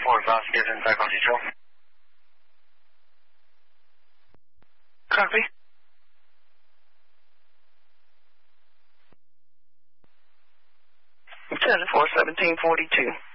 Advance, get in back on detail. Copy. Lieutenant 41742.